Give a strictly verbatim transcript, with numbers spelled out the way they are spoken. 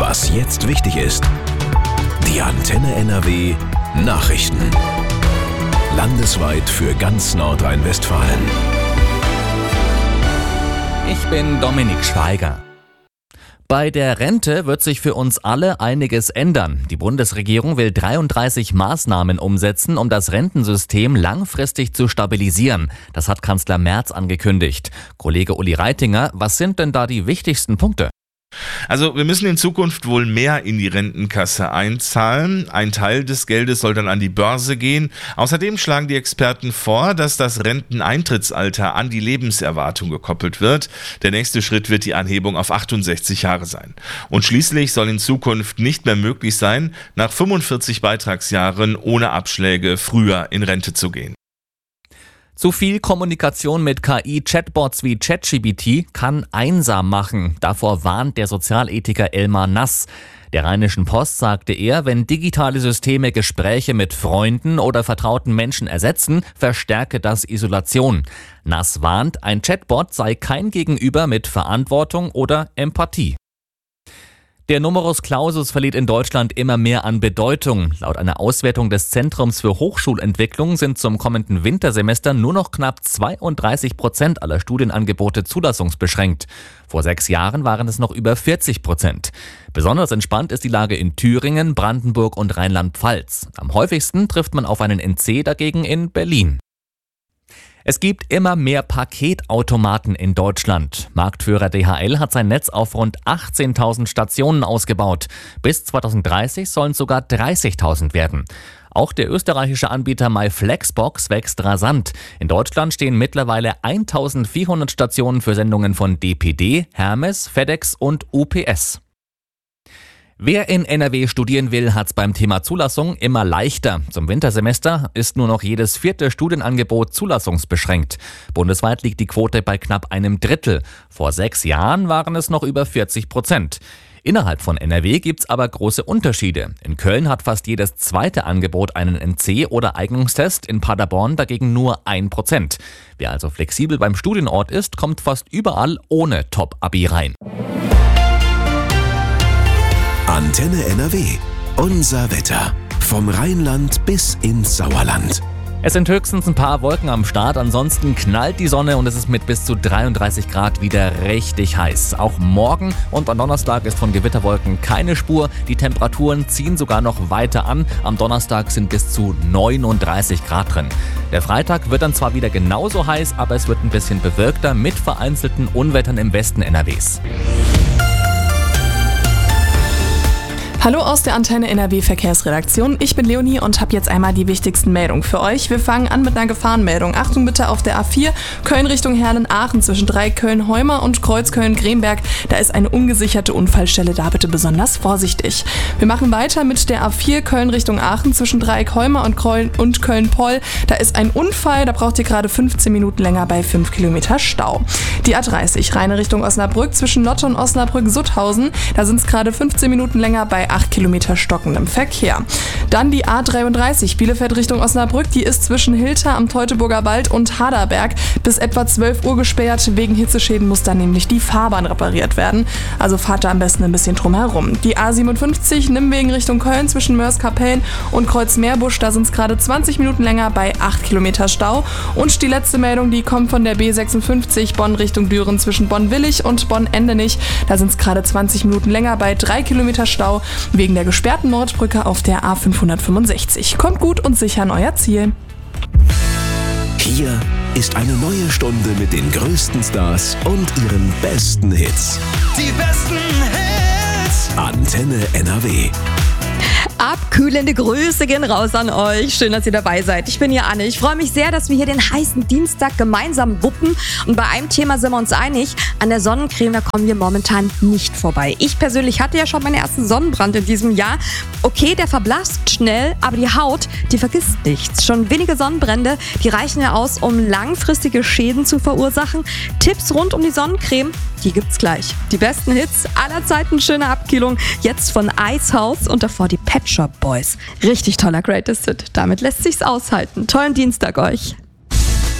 Was jetzt wichtig ist. Die Antenne N R W Nachrichten. Landesweit für ganz Nordrhein-Westfalen. Ich bin Dominik Schweiger. Bei der Rente wird sich für uns alle einiges ändern. Die Bundesregierung will dreiunddreißig Maßnahmen umsetzen, um das Rentensystem langfristig zu stabilisieren. Das hat Kanzler Merz angekündigt. Kollege Uli Reitinger, was sind denn da die wichtigsten Punkte? Also wir müssen in Zukunft wohl mehr in die Rentenkasse einzahlen. Ein Teil des Geldes soll dann an die Börse gehen. Außerdem schlagen die Experten vor, dass das Renteneintrittsalter an die Lebenserwartung gekoppelt wird. Der nächste Schritt wird die Anhebung auf achtundsechzig Jahre sein. Und schließlich soll in Zukunft nicht mehr möglich sein, nach fünfundvierzig Beitragsjahren ohne Abschläge früher in Rente zu gehen. Zu viel Kommunikation mit K I-Chatbots wie ChatGPT kann einsam machen. Davor warnt der Sozialethiker Elmar Nass. Der Rheinischen Post sagte er, wenn digitale Systeme Gespräche mit Freunden oder vertrauten Menschen ersetzen, verstärke das Isolation. Nass warnt, ein Chatbot sei kein Gegenüber mit Verantwortung oder Empathie. Der Numerus Clausus verliert in Deutschland immer mehr an Bedeutung. Laut einer Auswertung des Zentrums für Hochschulentwicklung sind zum kommenden Wintersemester nur noch knapp zweiunddreißig Prozent aller Studienangebote zulassungsbeschränkt. Vor sechs Jahren waren es noch über vierzig Prozent. Besonders entspannt ist die Lage in Thüringen, Brandenburg und Rheinland-Pfalz. Am häufigsten trifft man auf einen N C dagegen in Berlin. Es gibt immer mehr Paketautomaten in Deutschland. Marktführer D H L hat sein Netz auf rund achtzehntausend Stationen ausgebaut. Bis zweitausenddreißig sollen es sogar dreißigtausend werden. Auch der österreichische Anbieter MyFlexbox wächst rasant. In Deutschland stehen mittlerweile eintausendvierhundert Stationen für Sendungen von D P D, Hermes, FedEx und U P S. Wer in N R W studieren will, hat's beim Thema Zulassung immer leichter. Zum Wintersemester ist nur noch jedes vierte Studienangebot zulassungsbeschränkt. Bundesweit liegt die Quote bei knapp einem Drittel. Vor sechs Jahren waren es noch über vierzig Prozent. Innerhalb von N R W gibt's aber große Unterschiede. In Köln hat fast jedes zweite Angebot einen N C oder Eignungstest, in Paderborn dagegen nur ein Prozent. Wer also flexibel beim Studienort ist, kommt fast überall ohne Top-Abi rein. Antenne N R W. Unser Wetter. Vom Rheinland bis ins Sauerland. Es sind höchstens ein paar Wolken am Start, ansonsten knallt die Sonne und es ist mit bis zu dreiunddreißig Grad wieder richtig heiß. Auch morgen und am Donnerstag ist von Gewitterwolken keine Spur. Die Temperaturen ziehen sogar noch weiter an. Am Donnerstag sind bis zu neununddreißig Grad drin. Der Freitag wird dann zwar wieder genauso heiß, aber es wird ein bisschen bewölkter mit vereinzelten Unwettern im Westen N R Ws. Hallo aus der Antenne N R W Verkehrsredaktion. Ich bin Leonie und habe jetzt einmal die wichtigsten Meldungen für euch. Wir fangen an mit einer Gefahrenmeldung. Achtung bitte auf der A vier, Köln Richtung Herlen-Aachen zwischen Dreieck Köln-Heuma und Kreuz Köln-Gremberg. Da ist eine ungesicherte Unfallstelle, da bitte besonders vorsichtig. Wir machen weiter mit der A vier, Köln Richtung Aachen zwischen Dreieck Heuma und Köln-Poll. Da ist ein Unfall, da braucht ihr gerade fünfzehn Minuten länger bei fünf Kilometer Stau. Die A dreißig, Rheine Richtung Osnabrück zwischen Lotte und Osnabrück-Sutthausen. Da sind es gerade fünfzehn Minuten länger bei acht Kilometer stockendem Verkehr. Dann die A dreiunddreißig, Bielefeld Richtung Osnabrück, die ist zwischen Hilter am Teutoburger Wald und Haderberg bis etwa zwölf Uhr gesperrt. Wegen Hitzeschäden muss dann nämlich die Fahrbahn repariert werden. Also fahrt da am besten ein bisschen drum herum. Die A siebenundfünfzig, Nimwegen Richtung Köln zwischen Mörs-Kapellen und Kreuz-Meerbusch, da sind es gerade zwanzig Minuten länger bei acht Kilometer Stau. Und die letzte Meldung, die kommt von der B sechsundfünfzig, Bonn Richtung Düren zwischen Bonn-Willig und Bonn-Endenich. Da sind es gerade zwanzig Minuten länger bei drei Kilometer Stau. Wegen der gesperrten Nordbrücke auf der A fünfhundertfünfundsechzig. Kommt gut und sicher an euer Ziel. Hier ist eine neue Stunde mit den größten Stars und ihren besten Hits. Die besten Hits. Antenne N R W. Abkühlende Grüße gehen raus an euch. Schön, dass ihr dabei seid. Ich bin hier Anne. Ich freue mich sehr, dass wir hier den heißen Dienstag gemeinsam wuppen. Und bei einem Thema sind wir uns einig. An der Sonnencreme, da kommen wir momentan nicht vorbei. Ich persönlich hatte ja schon meinen ersten Sonnenbrand in diesem Jahr. Okay, der verblasst schnell, aber die Haut, die vergisst nichts. Schon wenige Sonnenbrände, die reichen ja aus, um langfristige Schäden zu verursachen. Tipps rund um die Sonnencreme, die gibt's gleich. Die besten Hits aller Zeiten, schöne Abkühlung. Jetzt von Icehouse und davor die Pet Shop Boys. Richtig toller Greatest Hit. Damit lässt sich's aushalten. Tollen Dienstag euch.